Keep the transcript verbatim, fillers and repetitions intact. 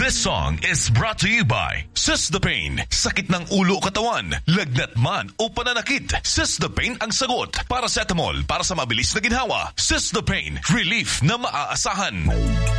This song is brought to you by Sistapain. Sakit ng ulo o katawan, lagnat man o pananakit, Sistapain ang sagot. Paracetamol para sa mabilis na ginhawa. Sistapain, relief na maaasahan.